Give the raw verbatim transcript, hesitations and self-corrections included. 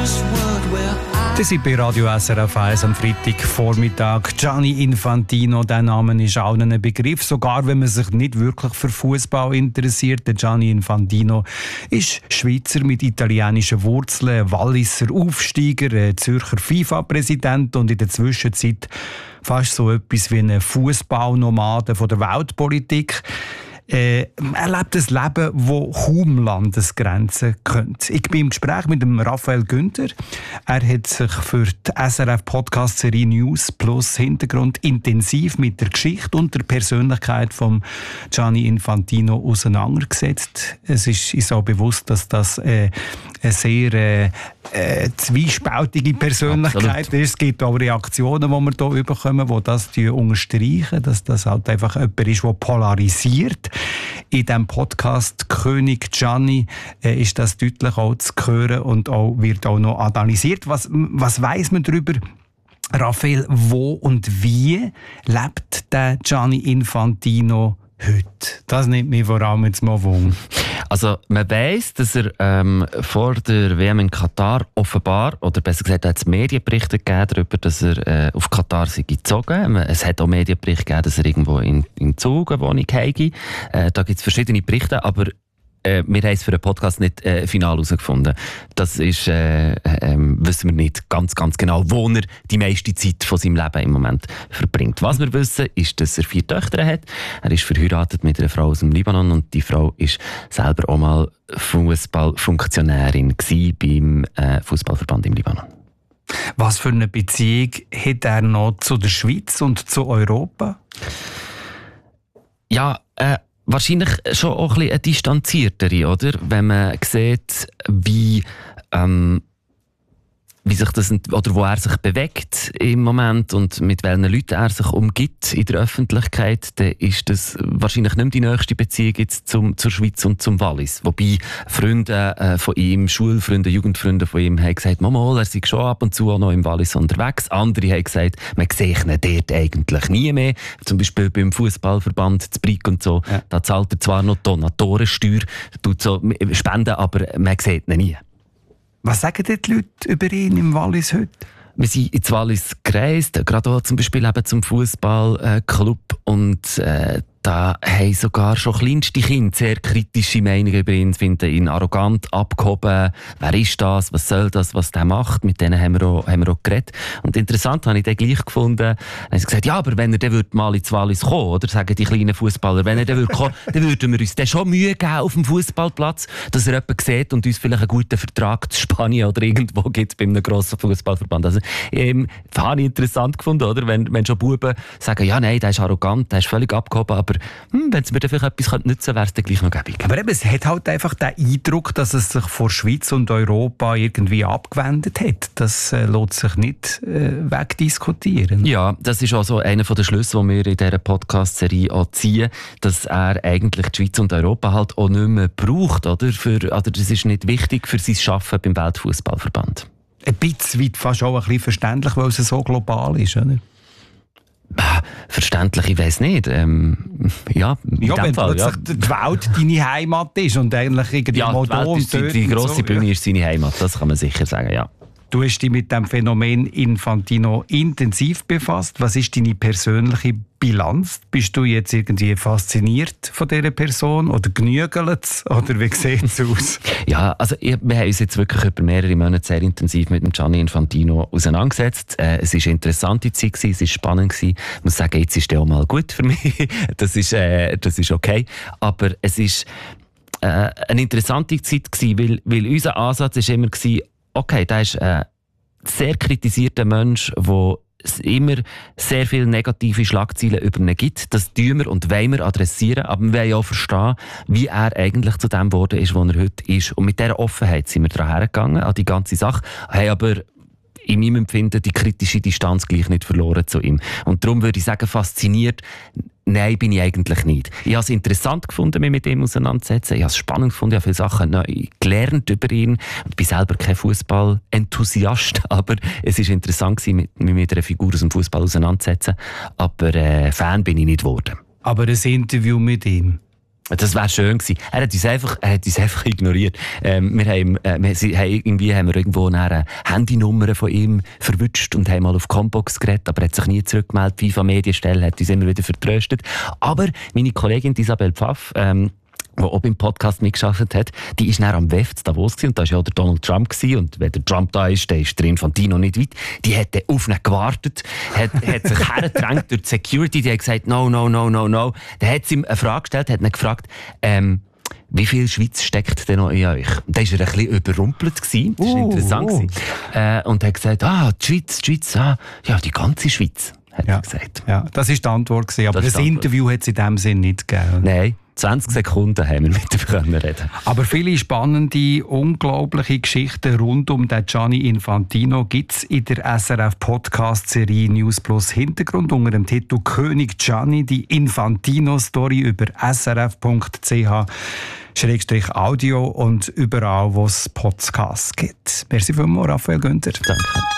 Das sind bei Radio S R F eins am Freitagvormittag. Gianni Infantino, der Name ist allen ein Begriff, sogar wenn man sich nicht wirklich für Fußball interessiert. Der Gianni Infantino ist Schweizer mit italienischen Wurzeln, Walliser Aufsteiger, Zürcher FIFA-Präsident und in der Zwischenzeit fast so etwas wie ein Fußballnomade von der Weltpolitik. Äh, er lebt ein Leben, das kaum Landesgrenzen kennt. Ich bin im Gespräch mit dem Raphael Günther. Er hat sich für die S R F-Podcast-Serie News Plus Hintergrund intensiv mit der Geschichte und der Persönlichkeit von Gianni Infantino auseinandergesetzt. Es ist uns auch bewusst, dass das äh, eine sehr äh, äh, zwiespältige Persönlichkeit Absolut. ist. Es gibt auch Reaktionen, die wir hier bekommen, die das unterstreichen, dass das halt einfach jemand ist, der polarisiert. In diesem Podcast «König Gianni» äh, ist das deutlich auch zu hören und auch, wird auch noch analysiert. Was, was weiss man darüber, Raphael, wo und wie lebt der Gianni Infantino heute? Das nimmt mich vor allem jetzt mal Wunder. Also man weiss, dass er ähm, vor der W M in Katar offenbar, oder besser gesagt, hat es Medienberichte gegeben darüber, dass er äh, auf Katar sei gezogen. Es hat auch Medienberichte gegeben, dass er irgendwo in, in Zug eine Wohnung habe. Äh, da gibt es verschiedene Berichte, aber äh, wir haben es für den Podcast nicht äh, final herausgefunden. Das ist, äh, äh, wissen wir nicht ganz, ganz genau, wo er die meiste Zeit von seinem Leben im Moment verbringt. Was wir wissen, ist, dass er vier Töchter hat. Er ist verheiratet mit einer Frau aus dem Libanon und die Frau ist selber auch mal Fußballfunktionärin beim äh, Fußballverband im Libanon. Was für eine Beziehung hat er noch zu der Schweiz und zu Europa? Ja, äh, wahrscheinlich schon auch ein bisschen eine distanziertere, oder? Wenn man sieht, wie, ähm, wie sich das, oder wo er sich bewegt im Moment und mit welchen Leuten er sich umgibt in der Öffentlichkeit, dann ist das wahrscheinlich nicht mehr die nächste Beziehung jetzt zum, zur Schweiz und zum Wallis. Wobei Freunde äh, von ihm, Schulfreunde, Jugendfreunde von ihm haben gesagt, Mama, er sei schon ab und zu auch noch im Wallis unterwegs. Andere haben gesagt, man sehe ihn dort eigentlich nie mehr. Zum Beispiel beim Fußballverband zu Brig und so. Ja. Da zahlt er zwar noch Donatorensteuer, tut so Spenden, aber man sieht ihn nie. Was sagen die Leute über ihn im Wallis heute? Wir sind ins Wallis gereist, gerade auch zum Beispiel eben zum Fußballclub und äh, da haben sogar schon kleinste Kinder sehr kritische Meinungen über ihn, finden ihn arrogant, abgehoben. Wer ist das? Was soll das? Was der macht? Mit denen haben wir auch, haben wir auch geredet. Und interessant habe ich den gleich gefunden. Dann haben sie gesagt, ja, aber wenn er dann mal ins Wallis kommen, oder sagen die kleinen Fußballer, wenn er dann würde kommen, dann würden wir uns dann schon Mühe geben auf dem Fußballplatz, dass er jemanden sieht und uns vielleicht einen guten Vertrag zu Spanien oder irgendwo gibt bei einem grossen Fußballverband. Also, ähm, das habe ich interessant gefunden, oder? Wenn, wenn schon Buben sagen, ja, nein, der ist arrogant, der ist völlig abgehoben, aber hm, wenn es mir dann vielleicht etwas nutzen könnte, wäre es dann gleich noch gäbig. Aber eben, es hat halt einfach den Eindruck, dass es sich vor Schweiz und Europa irgendwie abgewendet hat. Das äh, lässt sich nicht äh, wegdiskutieren. Ja, das ist auch so einer der Schlüsse, die wir in dieser Podcast-Serie auch ziehen, dass er eigentlich die Schweiz und Europa halt auch nicht mehr braucht. Oder? Für, oder das ist nicht wichtig für sein Arbeiten beim Weltfußballverband. Ein bisschen weit, fast auch ein bisschen verständlich, weil es so global ist, oder? Verständlich, ich weiss nicht. Ähm, ja, ja, wenn Fall, ja. die Welt deine Heimat ist und eigentlich irgendwie ja, mal die, Welt ist, die, die grosse so, Bühne ja. ist seine Heimat, das kann man sicher sagen, ja. Du hast dich mit dem Phänomen Infantino intensiv befasst. Was ist deine persönliche Bilanz? Bist du jetzt irgendwie fasziniert von dieser Person oder genügelt oder wie sieht es aus? Ja, also ich, wir haben uns jetzt wirklich über mehrere Monate sehr intensiv mit dem Gianni Infantino auseinandergesetzt. Äh, es war eine interessante Zeit, gewesen, es war spannend gewesen. Ich muss sagen, jetzt ist der auch mal gut für mich. Das ist, äh, das ist okay. Aber es war äh, eine interessante Zeit gewesen, weil, weil unser Ansatz war immer gewesen, okay, da ist ein sehr kritisierter Mensch, der es immer sehr viele negative Schlagzeilen über ihn gibt. Das tun wir und wollen wir adressieren, aber wir wollen auch verstehen, wie er eigentlich zu dem geworden ist, wo er heute ist. Und mit dieser Offenheit sind wir daran hergegangen, an die ganze Sache, haben aber in meinem Empfinden die kritische Distanz gleich nicht verloren zu ihm. Und darum würde ich sagen, fasziniert, nein, bin ich eigentlich nicht. Ich habe es interessant gefunden, mich mit ihm auseinanderzusetzen. Ich habe es spannend gefunden, ich habe viele Sachen neu gelernt über ihn. Ich bin selber kein Fußball-Enthusiast, aber es war interessant, mich mit einer Figur aus dem Fußball auseinanderzusetzen. Aber äh, Fan bin ich nicht geworden. Aber ein Interview mit ihm, Das wäre schön gewesen. Er hat uns einfach, er hat uns einfach ignoriert. Ähm, wir haben, äh, wir, sie, haben, irgendwie haben wir irgendwo eine Handynummer von ihm verwünscht und haben mal auf Combox geredet, aber er hat sich nie zurückgemeldet. FIFA Medienstelle hat uns immer wieder vertröstet. Aber meine Kollegin Isabel Pfaff, ähm, die auch beim Podcast mitgearbeitet hat, die ist dann am W E F in Davos gewesen, und da war ja auch der Donald Trump gewesen, und wenn der Trump da ist, dann ist der Infantino nicht weit. Die hat dann auf ihn gewartet, hat, hat sich hergedrängt durch die Security, die hat gesagt, no, no, no, no, no. Dann hat sie ihm eine Frage gestellt, hat ihn gefragt, ähm, wie viel Schweiz steckt denn noch in euch? Und da war er ein bisschen überrumpelt gewesen, das war uh, interessant uh. gewesen. Äh, und hat gesagt, ah, die Schweiz, die Schweiz, ah, ja, die ganze Schweiz, hat ja. er gesagt. Ja, das war die Antwort gewesen, aber das, das Interview hat es in dem Sinn nicht gegeben. Nein. zwanzig Sekunden haben wir mit ihm reden. Aber viele spannende, unglaubliche Geschichten rund um den Gianni Infantino gibt es in der S R F-Podcast-Serie News Plus Hintergrund unter dem Titel «König Gianni, die Infantino-Story» über s r f punkt c h Schrägstrich Audio und überall, wo es Podcasts gibt. Merci vielmals, Raphael Günther. Danke.